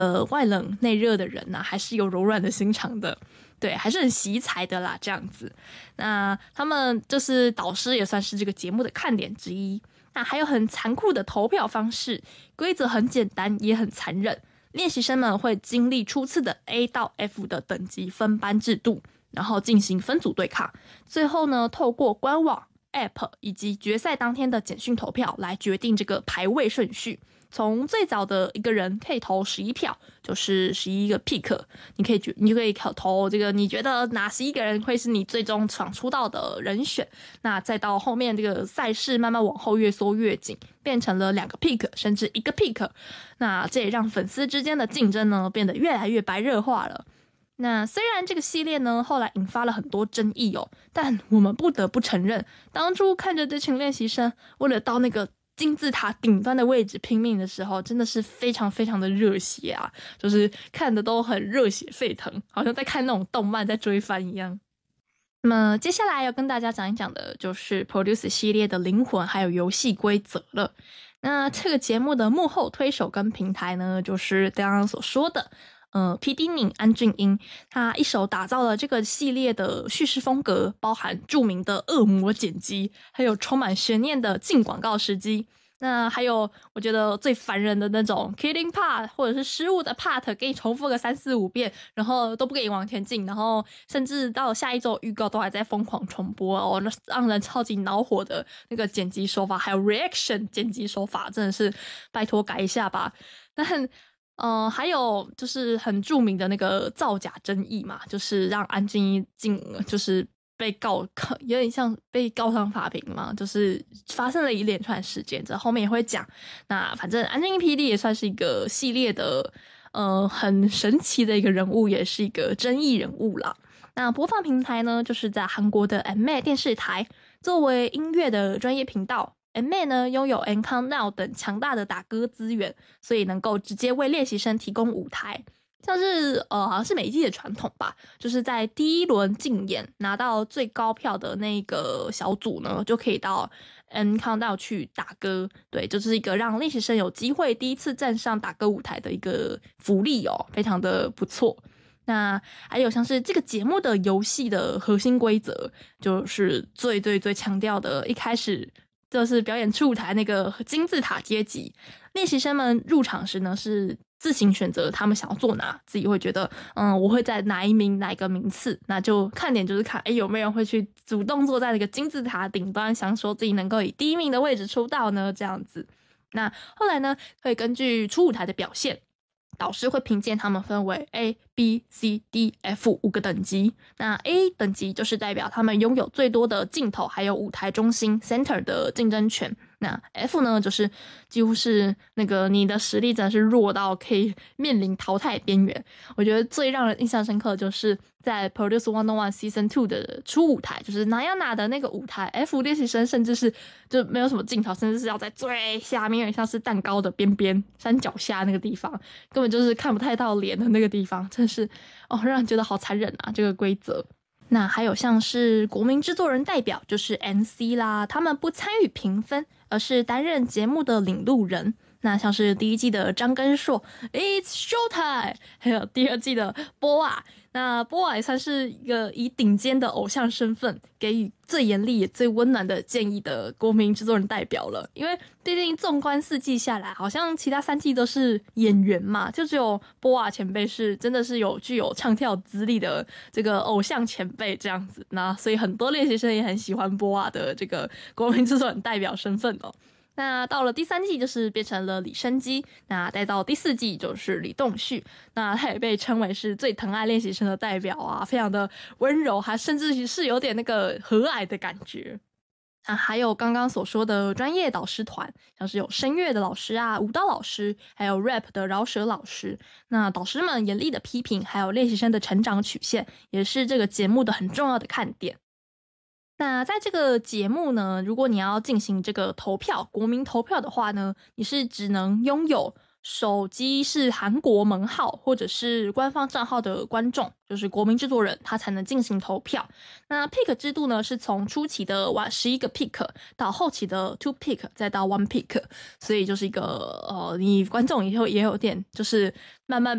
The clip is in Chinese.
外冷内热的人还是有柔软的心肠的，对，还是很惜才的啦，这样子。那他们就是导师也算是这个节目的看点之一。那还有很残酷的投票方式，规则很简单也很残忍。练习生们会经历初次的 A 到 F 的等级分班制度，然后进行分组对抗，最后呢，透过官网、App 以及决赛当天的简讯投票来决定这个排位顺序。从最早的一个人可以投11票，就是11个 pick， 你就可以投这个你觉得哪11个人会是你最终想出道的人选。那再到后面这个赛事慢慢往后越缩越紧，变成了2个 pick 甚至1个 pick。那这也让粉丝之间的竞争呢变得越来越白热化了。那虽然这个系列呢后来引发了很多争议但我们不得不承认，当初看着这群练习生为了到那个金字塔顶端的位置拼命的时候，真的是非常非常的热血啊，就是看的都很热血沸腾，好像在看那种动漫在追番一样。那么接下来要跟大家讲一讲的就是 Produce 系列的灵魂还有游戏规则了。那这个节目的幕后推手跟平台呢，就是刚刚所说的PD 宁安俊英，他一手打造了这个系列的叙事风格，包含著名的恶魔剪辑，还有充满悬念的进广告时机。那还有我觉得最烦人的那种 killing part 或者是失误的 part， 给你重复个3、4、5遍，然后都不给你往前进，然后甚至到下一周预告都还在疯狂重播那让人超级恼火的那个剪辑手法，还有 reaction 剪辑手法，真的是拜托改一下吧。但还有就是很著名的那个造假争议嘛，就是让安静一就是被告，有点像被告上法庭嘛，就是发生了一连串事件，这后面也会讲。那反正安静一 PD 也算是一个系列的很神奇的一个人物，也是一个争议人物啦。那播放平台呢，就是在韩国的 MA 电视台，作为音乐的专业频道。MA 呢拥有 N-Countdown 等强大的打歌资源，所以能够直接为练习生提供舞台。像是好像是每一季的传统吧，就是在第一轮竞演拿到最高票的那个小组呢，就可以到 N-Countdown 去打歌。对，就是一个让练习生有机会第一次站上打歌舞台的一个福利非常的不错。那还有像是这个节目的游戏的核心规则，就是最强调的，一开始就是表演出舞台那个金字塔阶级，练习生们入场时呢是自行选择他们想要坐哪，自己会觉得我会在哪一个名次，那就看点就是看有没有人会去主动坐在那个金字塔顶端，想说自己能够以第一名的位置出道呢，这样子。那后来呢会根据出舞台的表现，导师会评鉴他们分为 A、B、C、D、F 5个等级。那 A 等级就是代表他们拥有最多的镜头还有舞台中心 center 的竞争权。那 F 呢，就是几乎是那个你的实力真的是弱到可以面临淘汰边缘。我觉得最让人印象深刻的就是在 Produce 101 Season 2的初舞台，就是Nayana的那个舞台 F 练习生甚至是就没有什么镜头，甚至是要在最下面，有点像是蛋糕的边边山脚下那个地方，根本就是看不太到脸的那个地方，真是让人觉得好残忍啊，这个规则。那还有像是国民制作人代表，就是 NC 啦，他们不参与评分，而是担任节目的领路人。那像是第一季的张根硕 It's Showtime， 还有第二季的波啊，那波啊也算是一个以顶尖的偶像身份给予最严厉也最温暖的建议的国民制作人代表了。因为毕竟纵观4季下来，好像其他3季都是演员嘛，就只有波啊前辈是真的是具有唱跳资历的这个偶像前辈这样子。那所以很多练习生也很喜欢波啊的这个国民制作人代表身份那到了第3季就是变成了李生基，那再到第4季就是李栋旭，那他也被称为是最疼爱练习生的代表啊，非常的温柔，还甚至是有点那个和蔼的感觉。还有刚刚所说的专业导师团，像是有声乐的老师啊、舞蹈老师，还有 rap 的饶舌老师。那导师们严厉的批评，还有练习生的成长曲线，也是这个节目的很重要的看点。那在这个节目呢，如果你要进行这个投票，国民投票的话呢，你是只能拥有手机是韩国门号或者是官方账号的观众，就是国民制作人，他才能进行投票。那 pick 制度呢，是从初期的11个 pick 到后期的2 pick 再到1 pick，所以就是一个你观众也有点就是慢慢